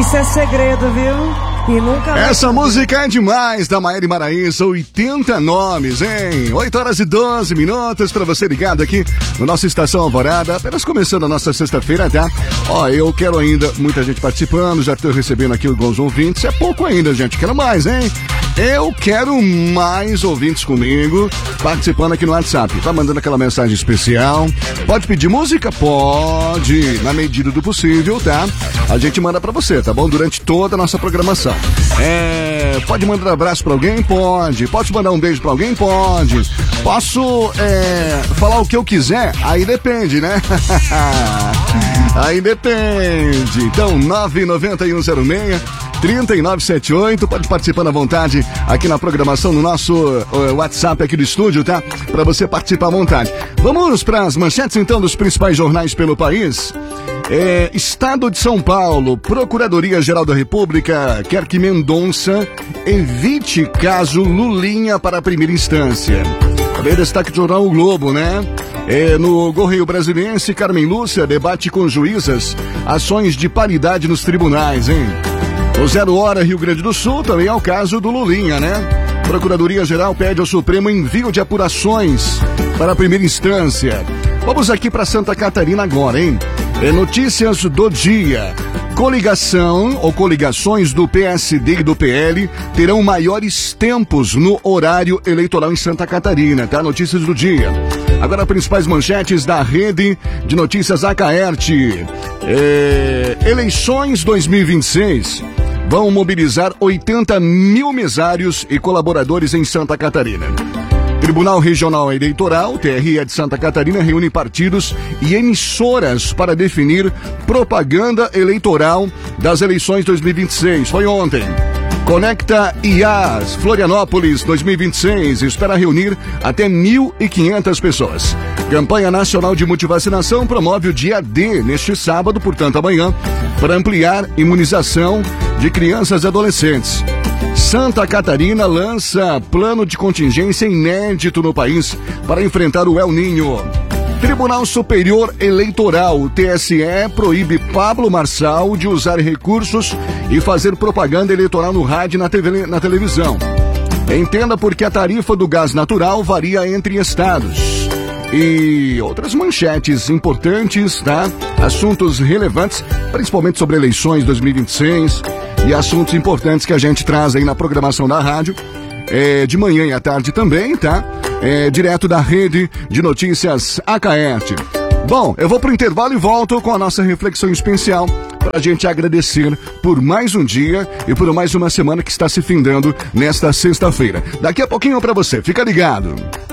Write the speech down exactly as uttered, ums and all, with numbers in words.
Isso é segredo, viu? E nunca mais... Essa música é demais, da Maiara e Maraísa, oitenta nomes, hein? oito horas e doze minutos pra você ligado aqui no nosso Estação Alvorada, apenas começando a nossa sexta-feira, tá? Ó, eu quero ainda muita gente participando, já tô recebendo aqui alguns ouvintes, é pouco ainda, gente, quero mais, hein? Eu quero mais ouvintes comigo, participando aqui no WhatsApp, tá mandando aquela mensagem especial, pode pedir música? Pode, na medida do possível, tá? A gente manda pra você, tá bom? Durante toda a nossa programação. É, pode mandar um abraço pra alguém? Pode. Posso mandar um beijo pra alguém? Pode. Posso é, falar o que eu quiser? Aí depende, né? Aí depende. Então, nove nove um zero seis três nove sete oito, pode participar à vontade aqui na programação no nosso uh, WhatsApp aqui do estúdio, tá? Pra você participar à vontade. Vamos para as manchetes então dos principais jornais pelo país. É, Estado de São Paulo, Procuradoria-Geral da República quer que Mendonça evite caso Lulinha para a primeira instância. Também destaque do jornal O Globo, né? É, no Correio Brasiliense, Carmen Lúcia debate com juízas ações de paridade nos tribunais, hein? O Zero Hora Rio Grande do Sul também é o caso do Lulinha, né? Procuradoria-Geral pede ao Supremo envio de apurações para a primeira instância. Vamos aqui para Santa Catarina agora, hein? É notícias do dia. Coligação ou coligações do P S D e do P L terão maiores tempos no horário eleitoral em Santa Catarina, tá? Notícias do dia. Agora, principais manchetes da rede de notícias Acaerte. É, eleições dois mil e vinte e seis vão mobilizar oitenta mil mesários e colaboradores em Santa Catarina. Tribunal Regional Eleitoral, T R E de Santa Catarina, reúne partidos e emissoras para definir propaganda eleitoral das eleições dois mil e vinte e seis. Foi ontem. Conecta I A S Florianópolis dois mil e vinte e seis espera reunir até mil e quinhentas pessoas. Campanha Nacional de Multivacinação promove o dia D neste sábado, portanto amanhã, para ampliar imunização de crianças e adolescentes. Santa Catarina lança plano de contingência inédito no país para enfrentar o El Niño. Tribunal Superior Eleitoral, o T S E, proíbe Pablo Marçal de usar recursos e fazer propaganda eleitoral no rádio e na, T V, na televisão. Entenda por que a tarifa do gás natural varia entre estados. E outras manchetes importantes, tá? Assuntos relevantes, principalmente sobre eleições dois mil e vinte e seis e assuntos importantes que a gente traz aí na programação da rádio, é, de manhã e à tarde também, tá? É, direto da rede de notícias Acaerte. Bom, eu vou pro intervalo e volto com a nossa reflexão especial para a gente agradecer por mais um dia e por mais uma semana que está se findando nesta sexta-feira. Daqui a pouquinho para você, fica ligado.